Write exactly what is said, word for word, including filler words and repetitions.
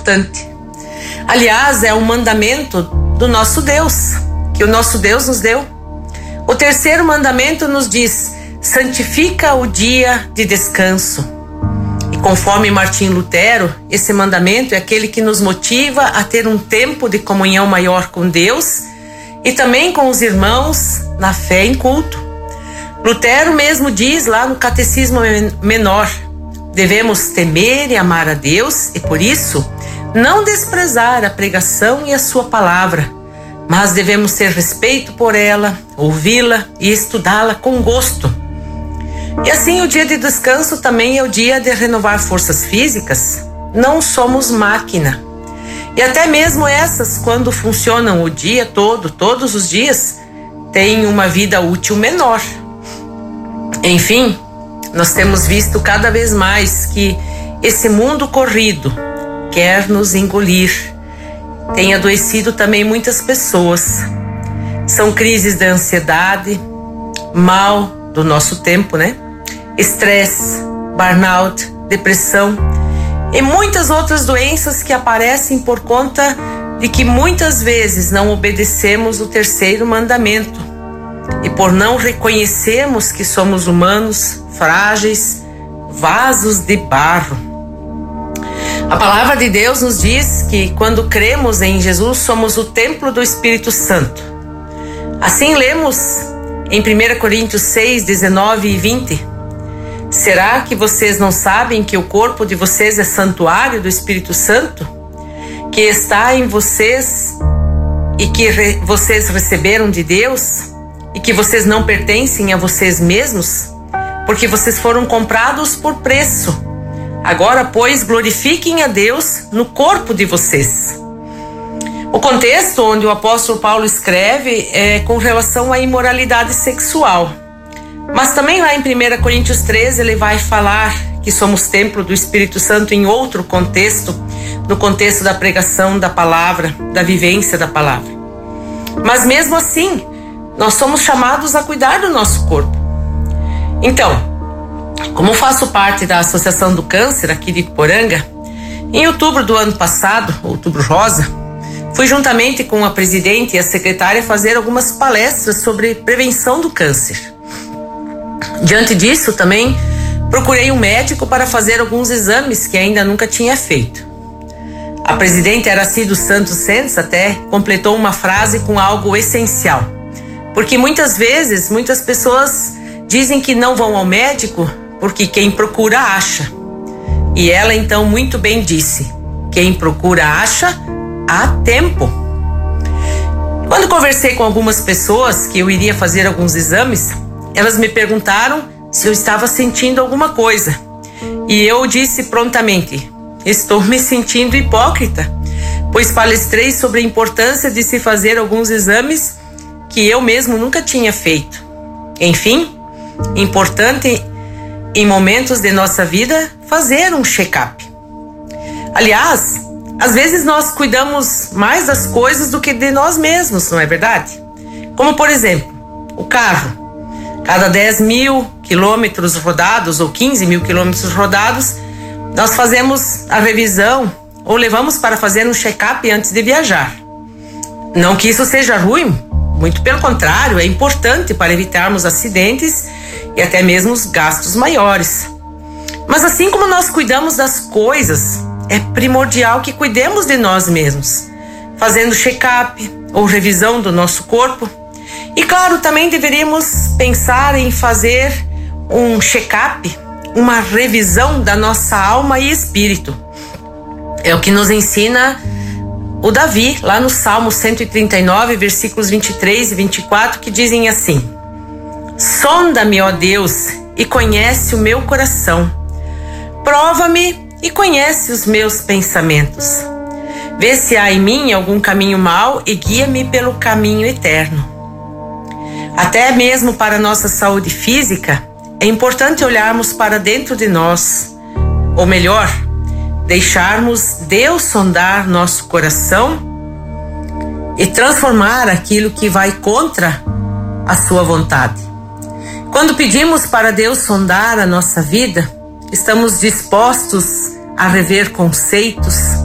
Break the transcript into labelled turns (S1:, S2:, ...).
S1: importante. Aliás, é um mandamento do nosso Deus, que o nosso Deus nos deu. O terceiro mandamento nos diz: santifica o dia de descanso. E conforme Martinho Lutero, esse mandamento é aquele que nos motiva a ter um tempo de comunhão maior com Deus e também com os irmãos na fé em culto. Lutero mesmo diz lá no Catecismo Menor: devemos temer e amar a Deus e, por isso, não desprezar a pregação e a sua palavra, mas devemos ter respeito por ela, ouvi-la e estudá-la com gosto. E assim, o dia de descanso também é o dia de renovar forças físicas. Não somos máquina. E até mesmo essas, quando funcionam o dia todo, todos os dias, têm uma vida útil menor. Enfim, nós temos visto cada vez mais que esse mundo corrido quer nos engolir. Tem adoecido também muitas pessoas. São crises de ansiedade, mal do nosso tempo, né? Estresse, burnout, depressão e muitas outras doenças que aparecem por conta de que muitas vezes não obedecemos o terceiro mandamento e por não reconhecermos que somos humanos, frágeis, vasos de barro. A palavra de Deus nos diz que quando cremos em Jesus somos o templo do Espírito Santo. Assim lemos em primeira Coríntios seis, dezenove e vinte. Será que vocês não sabem que o corpo de vocês é santuário do Espírito Santo, que está em vocês e que re- vocês receberam de Deus e que vocês não pertencem a vocês mesmos, porque vocês foram comprados por preço? Agora, pois, glorifiquem a Deus no corpo de vocês. O contexto onde o apóstolo Paulo escreve é com relação à imoralidade sexual. Mas também lá em primeira Coríntios treze ele vai falar que somos templo do Espírito Santo em outro contexto, no contexto da pregação da palavra, da vivência da palavra. Mas mesmo assim, nós somos chamados a cuidar do nosso corpo. Então, como faço parte da Associação do Câncer aqui de Iporanga, em outubro do ano passado, outubro rosa, fui juntamente com a presidente e a secretária fazer algumas palestras sobre prevenção do câncer. Diante disso, também procurei um médico para fazer alguns exames que ainda nunca tinha feito. A presidente Aracy dos Santos Santos até completou uma frase com algo essencial, porque muitas vezes, muitas pessoas dizem que não vão ao médico porque quem procura acha. E ela então muito bem disse: quem procura acha, há tempo. Quando conversei com algumas pessoas que eu iria fazer alguns exames, elas me perguntaram se eu estava sentindo alguma coisa. E eu disse prontamente: estou me sentindo hipócrita, pois palestrei sobre a importância de se fazer alguns exames que eu mesmo nunca tinha feito. Enfim, importante em momentos de nossa vida fazer um check-up. Aliás, às vezes nós cuidamos mais das coisas do que de nós mesmos, não é verdade? Como, por exemplo, o carro. Cada dez mil quilômetros rodados ou quinze mil quilômetros rodados, nós fazemos a revisão ou levamos para fazer um check-up antes de viajar. Não que isso seja ruim, muito pelo contrário, é importante para evitarmos acidentes e até mesmo os gastos maiores. Mas assim como nós cuidamos das coisas, é primordial que cuidemos de nós mesmos, fazendo check-up ou revisão do nosso corpo. E claro, também deveríamos pensar em fazer um check-up, uma revisão da nossa alma e espírito. É o que nos ensina o Davi, lá no Salmo cento e trinta e nove, versículos vinte e três e vinte e quatro, que dizem assim: sonda-me, ó Deus, e conhece o meu coração. Prova-me e conhece os meus pensamentos. Vê se há em mim algum caminho mau e guia-me pelo caminho eterno. Até mesmo para a nossa saúde física, é importante olharmos para dentro de nós, ou melhor, deixarmos Deus sondar nosso coração e transformar aquilo que vai contra a sua vontade. Quando pedimos para Deus sondar a nossa vida, estamos dispostos a rever conceitos,